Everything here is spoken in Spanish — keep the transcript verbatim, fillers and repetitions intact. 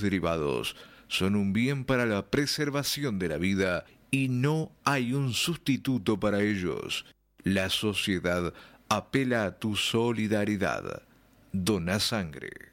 derivados son un bien para la preservación de la vida y no hay un sustituto para ellos. La sociedad apela a tu solidaridad. Dona sangre.